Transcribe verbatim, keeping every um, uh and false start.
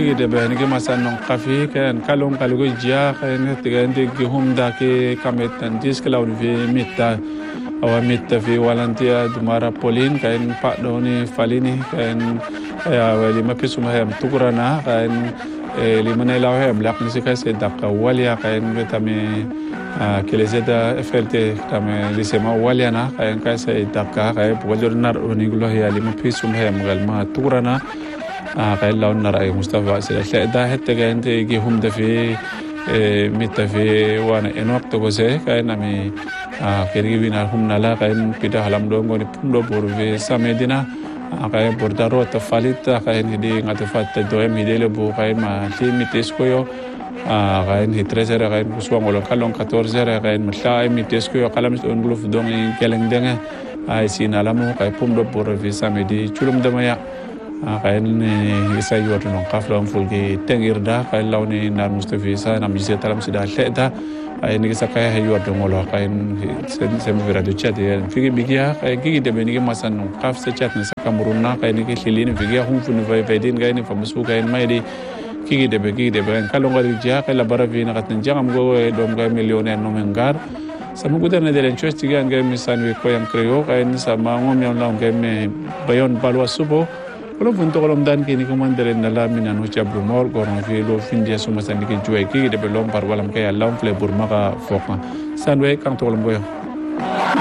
gigi de be ni masan non kafi kan kalon kalgo jia kan tigande ki humda ke kametan dis klaun vi mitta awa mitta fi walantia dumara polin kan pak doni falini kan ya wali mapisu maham tukurana kan limana ilaw hem lak ni ka se dakka walia kan betame kelezeta F L T tame lisema waliana kan ka se dakka kan bojor nar oni gulo ya lima pisu maham galma tukurana kan lawn nar ay Mustafa sila da hette kan te gi humda fi mitta fi wana enok to gose kan nami kergi winar humnala kan pida halam do ngoni pundo borve samedina kay bordaro ta falita kay hindi ngati fatta do em hidele bu kay ma limites ko yo kay ni treze kay kuswa ngolo kalon catorze kay mala limites ko yo kalam on guluf dong keleng denga ay sinalamu kay pundo borve samedi chulum damaya kay ni isa yoto non kaflam fulgi tengirda kay lawni nar mustafi sa nam jise talam sida leda ay ni sa kay hayo do ngolo kay sen sem vera do chat ya figi bigia kay gigi de benigi masan kaf se chat ni sa kamuruna kay ni khilini bigia hum fu ni vai vedin kay ni famusu kay maydi gigi de begi de ben kalonga dia kay la baravi na katin jangam go dom kay millionaire no mengar samu gudan na delen choice tigan kay misan wi ko yang kreo kay ni sa mangom yon law kay me bayon balwa subo kalau untuk kalau dan kini komandaren dalam minanu cabru mor korang velo findia semua sandi ke juai ki de belum par walam kaya laum fle burma ka fokma sanwe kang tolong boyo